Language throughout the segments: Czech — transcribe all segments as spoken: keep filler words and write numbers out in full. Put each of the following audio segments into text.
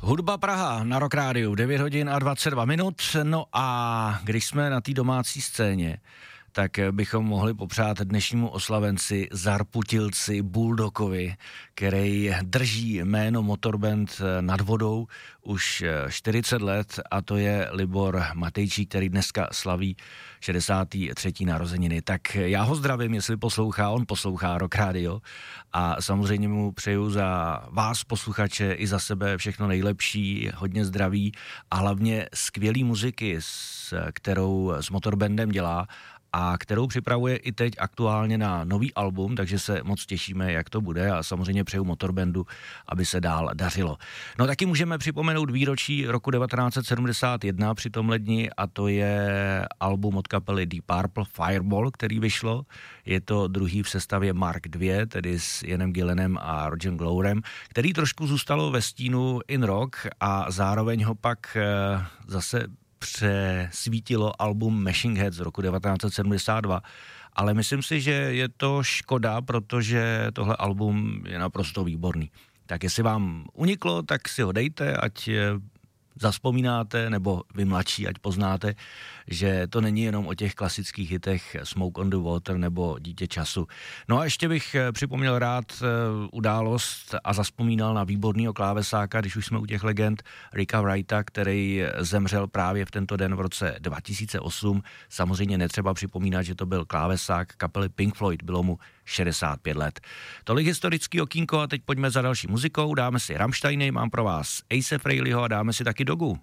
Hudba Praha na Rock Rádiu, devět hodin a dvacet dva minut, no a když jsme na té domácí scéně, tak bychom mohli popřát dnešnímu oslavenci Zarputilci Bulldogovi, který drží jméno Motorband nad vodou už čtyřicet let, a to je Libor Matejčík, který dneska slaví šedesáté třetí narozeniny. Tak já ho zdravím, jestli poslouchá, on poslouchá Rock Radio, a samozřejmě mu přeju za vás, posluchače, i za sebe všechno nejlepší, hodně zdraví a hlavně skvělý muziky, s kterou s Motorbandem dělá a kterou připravuje i teď aktuálně na nový album, takže se moc těšíme, jak to bude, a samozřejmě přeju Motorbandu, aby se dál dařilo. No taky můžeme připomenout výročí roku devatenáct set sedmdesát jedna při tomhle dni, a to je album od kapely Deep Purple Fireball, který vyšlo. Je to druhý v sestavě Mark dva, tedy s Ianem Gillenem a Rogerem Glowerem, který trošku zůstalo ve stínu in rock, a zároveň ho pak zase přesvítilo album Machine Head z roku devatenáct set sedmdesát dva, ale myslím si, že je to škoda, protože tohle album je naprosto výborný. Tak jestli vám uniklo, tak si ho dejte, ať zazpomínáte, nebo vy mladší, ať poznáte, že to není jenom o těch klasických hitech Smoke on the Water nebo Dítě času. No a ještě bych připomněl rád událost a zazpomínal na výbornýho klávesáka, když už jsme u těch legend, Ricka Wrighta, který zemřel právě v tento den v roce dva tisíce osm. Samozřejmě netřeba připomínat, že to byl klávesák kapely Pink Floyd, bylo mu šedesát pět let. Tolik historický okýnko, a teď pojďme za další muzikou, dáme si Rammsteiny, mám pro vás Ace Frehleyho a dáme si taky Dogu.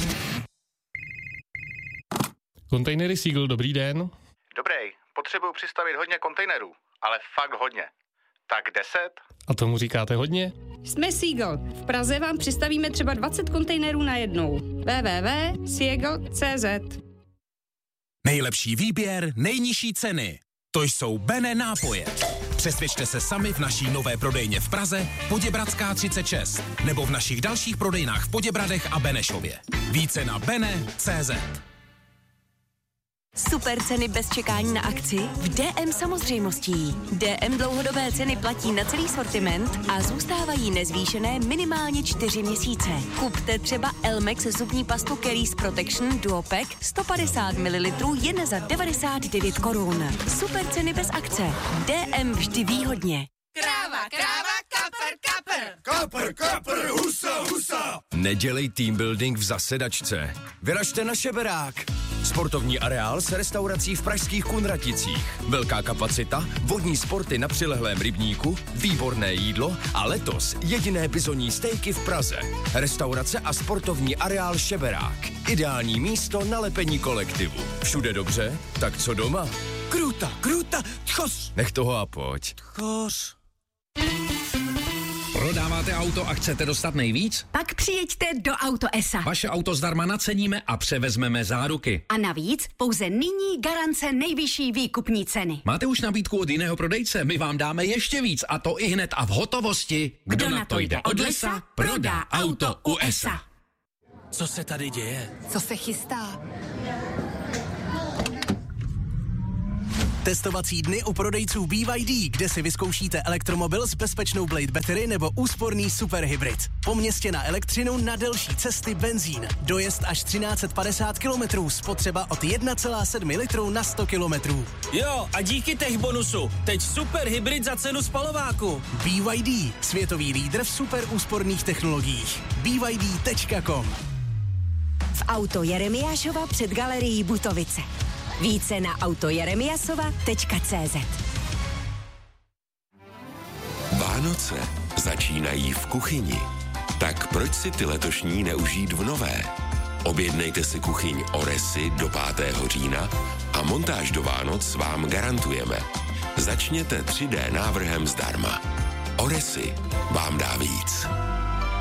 Kontejnery Seagull, dobrý den. Dobrý, potřebuju přistavit hodně kontejnerů, ale fakt hodně. Tak deset? A tomu říkáte hodně? Jsme Seagull. V Praze vám přistavíme třeba dvacet kontejnerů na jednou. w w w tečka seagull tečka c z. Nejlepší výběr, nejnižší ceny. To jsou Bene nápoje. Přesvědčte se sami v naší nové prodejně v Praze, Poděbradská třicet šest, nebo v našich dalších prodejnách v Poděbradech a Benešově. Více na bene tečka c z. Super ceny bez čekání na akci v D M samozřejmostí. D M dlouhodobé ceny platí na celý sortiment a zůstávají nezvýšené minimálně čtyři měsíce. Kupte třeba Elmex zubní pastu Caries Protection Duopack sto padesát mililitrů jen za devadesát devět korun. Super ceny bez akce. D M vždy výhodně. Kráva, kráva, kapr, kapr. Kapr, kapr, husa, husa. Nedělej team building v zasedačce. Vyražte na Šeberák. Sportovní areál s restaurací v pražských Kunraticích. Velká kapacita, vodní sporty na přilehlém rybníku, výborné jídlo a letos jediné bizonní stejky v Praze. Restaurace a sportovní areál Šeberák. Ideální místo na lepení kolektivu. Všude dobře? Tak co doma? Kruta, kruta, tchos. Nech toho a pojď. Tchos. Prodáváte auto a chcete dostat nejvíc? Pak přijeďte do Auto E S A. Vaše auto zdarma naceníme a převezmeme záruky. A navíc pouze nyní garance nejvyšší výkupní ceny. Máte už nabídku od jiného prodejce? My vám dáme ještě víc, a to i hned a v hotovosti. Kdo, Kdo na to jde od lesa, prodá auto u E S A. Co se tady děje? Co se chystá? Testovací dny u prodejců B Y D, kde si vyzkoušíte elektromobil s bezpečnou Blade Battery nebo úsporný superhybrid. Po městě na elektřinu, na delší cesty benzín. Dojezd až třináct set padesát kilometrů, spotřeba od jedna celá sedm litru na sto kilometrů. Jo, a díky tech bonusu, teď superhybrid za cenu spalováku. B Y D, světový lídr v super úsporných technologiích. B Y D tečka com. V Auto Jeremiášova před galerií Butovice. Více na auto jeremiasova tečka c z. Vánoce začínají v kuchyni. Tak proč si ty letošní neužít v nové? Objednejte si kuchyň Oresy do pátého října a montáž do Vánoc vám garantujeme. Začněte tři dé návrhem zdarma. Oresy vám dá víc.